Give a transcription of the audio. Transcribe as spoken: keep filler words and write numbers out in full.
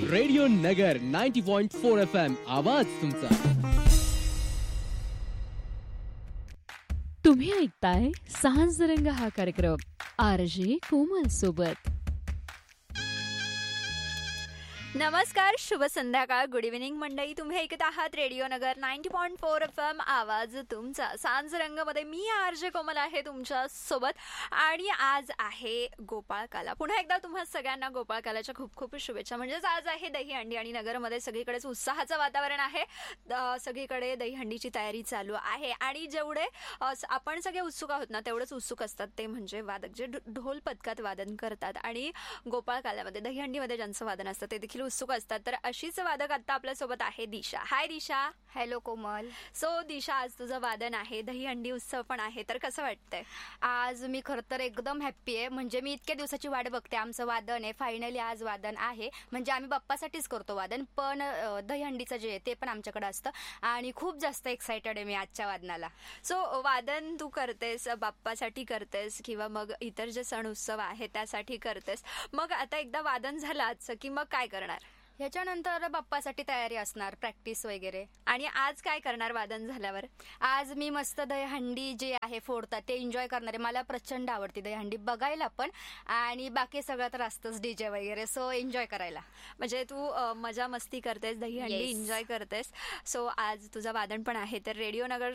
Radio नगर ninety point four F M आवाज तुमचा. तुम्ही ऐकताय सांज रंग हा कार्यक्रम आर जे कोमल सोबत. नमस्कार, शुभ संध्याकाळ, गुड इव्हिनिंग मंडळी. तुम्ही ऐकत आहात रेडिओ नगर ninety point four F M आवाज तुमचा. सांज रंगमध्ये मी आर जे कोमल आहे तुमच्या सोबत. आणि आज आहे गोपाळकाला. पुन्हा एकदा तुम्हा सगळ्यांना गोपाळकालाच्या खूप खूप शुभेच्छा. म्हणजेच आज आहे दहीहंडी आणि नगरमध्ये सगळीकडेच उत्साहाचं वातावरण आहे. सगळीकडे दहीहंडीची तयारी चालू आहे. आणि जेवढे आपण सगळे उत्सुक आहोत ना तेवढेच उत्सुक असतात ते म्हणजे वादक, जे ढोल पथकात वादन करतात. आणि गोपाळकाल्यामध्ये दहीहंडीमध्ये ज्यांचं वादन असतं ते देखील उत्सुक असतात. तर अशीच वादक आता आपल्यासोबत आहे दिशा. हाय दिशा. हॅलो कोमल. सो दिशा, आज तुझं वादन आहे, दहीहंडी उत्सव पण आहे, तर कसं वाटतंय? आज मी खरं तर एकदम हॅप्पी आहे. म्हणजे मी इतक्या दिवसाची वाट बघते. आमचं वादन आहे, फायनली आज वादन आहे. म्हणजे आम्ही बाप्पासाठीच करतो वादन, पण दहीहंडीचं जे आहे ते पण आमच्याकडे असतं. आणि खूप जास्त एक्सायटेड आहे मी आजच्या वादनाला. सो वादन तू करतेस, बाप्पासाठी करतेस किंवा मग इतर जे सण उत्सव आहे त्यासाठी करतेस. मग आता एकदा वादन झालं आजचं की मग काय करणार? ह्याच्यानंतर बाप्पासाठी तयारी असणार, प्रॅक्टिस वगैरे. आणि आज काय करणार वादन झाल्यावर? आज मी मस्त दहीहंडी जे आहे फोडतात ते एन्जॉय करणार आहे. मला प्रचंड आवडते दहीहंडी बघायला पण, आणि बाकी सगळं तर असतंच डीजे वगैरे. सो एन्जॉय करायला. म्हणजे तू मजा मस्ती करतेस, दहीहंडी एन्जॉय करतेस. सो आज तुझं वादन पण आहे. तर रेडिओ नगर